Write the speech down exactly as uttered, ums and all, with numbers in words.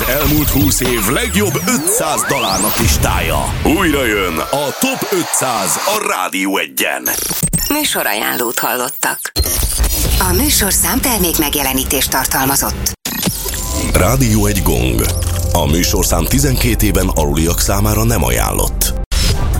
elmúlt húsz év legjobb ötszáz dalának listája. Újra jön a Top ötszáz a Rádió Egyen. Műsorajánlót hallottak. A műsorszám termék megjelenítést tartalmazott. Rádió egy gong. A műsorszám tizenkét éven aluliak számára nem ajánlott.